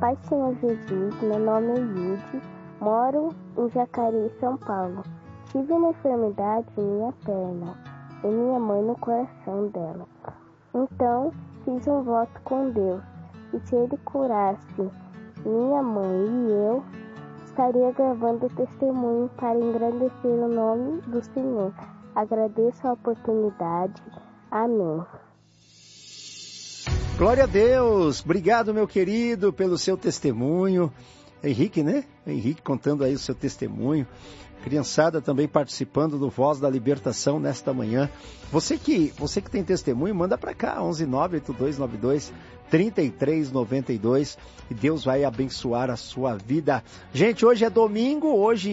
Pai Senhor Jesus, meu nome é Yudi, moro em Jacareí, São Paulo. Tive uma enfermidade em minha perna e minha mãe no coração dela. Então, fiz um voto com Deus, e se Ele curasse minha mãe e eu, estaria gravando testemunho para engrandecer o nome do Senhor. Agradeço a oportunidade. Amém. Glória a Deus. Obrigado, meu querido, pelo seu testemunho. Henrique, né? Henrique contando aí o seu testemunho. Criançada também participando do Voz da Libertação nesta manhã. Você que tem testemunho, manda para cá, 11982923392, e Deus vai abençoar a sua vida. Gente, hoje é domingo,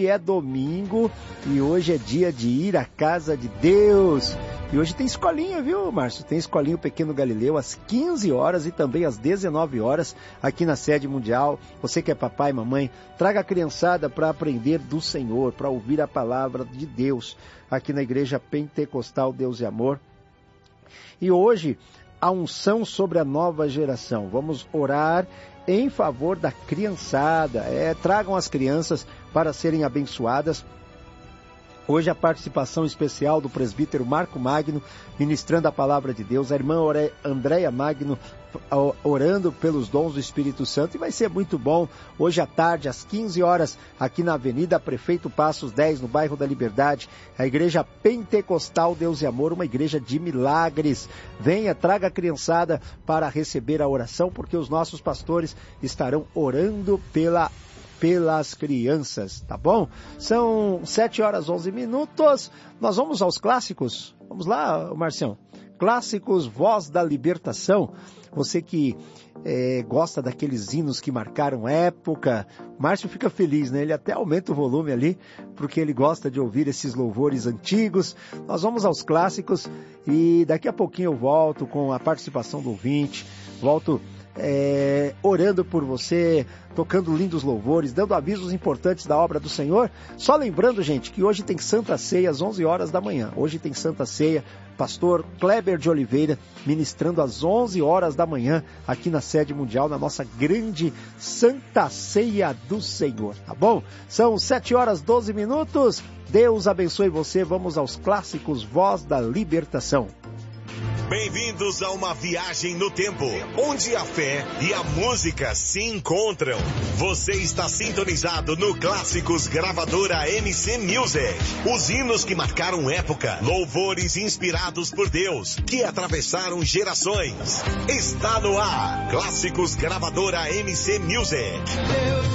e hoje é dia de ir à casa de Deus. E hoje tem escolinha, viu, Márcio? Tem escolinha o Pequeno Galileu às 15 horas e também às 19 horas aqui na sede mundial. Você que é papai e mamãe, traga a criançada para aprender do Senhor, para ouvir a palavra de Deus aqui na Igreja Pentecostal Deus e Amor. E hoje, a unção sobre a nova geração. Vamos orar em favor da criançada. Tragam as crianças para serem abençoadas. Hoje a participação especial do presbítero Marco Magno, ministrando a palavra de Deus, a irmã Andréia Magno, orando pelos dons do Espírito Santo, e vai ser muito bom, hoje à tarde, às 15 horas, aqui na Avenida Prefeito Passos 10, no bairro da Liberdade, a Igreja Pentecostal Deus e Amor, uma igreja de milagres. Venha, traga a criançada para receber a oração, porque os nossos pastores estarão orando pelas crianças, tá bom? São 7 horas 11 minutos, nós vamos aos clássicos. Vamos lá, Marcião. Clássicos, Voz da Libertação. Você que gosta daqueles hinos que marcaram época, o Márcio fica feliz, né? Ele até aumenta o volume ali, porque ele gosta de ouvir esses louvores antigos. Nós vamos aos clássicos e daqui a pouquinho eu volto com a participação do ouvinte, volto orando por você, tocando lindos louvores, dando avisos importantes da obra do Senhor. Só lembrando, gente, que hoje tem Santa Ceia às 11 horas da manhã. Hoje tem Santa Ceia, pastor Kleber de Oliveira, ministrando às 11 horas da manhã, aqui na sede mundial, na nossa grande Santa Ceia do Senhor, tá bom? São 7 horas 12 minutos. Deus abençoe você. Vamos aos clássicos, Voz da Libertação. Bem-vindos a uma viagem no tempo, onde a fé e a música se encontram. Você está sintonizado no Clássicos Gravadora MC Music. Os hinos que marcaram época, louvores inspirados por Deus, que atravessaram gerações. Está no ar, Clássicos Gravadora MC Music.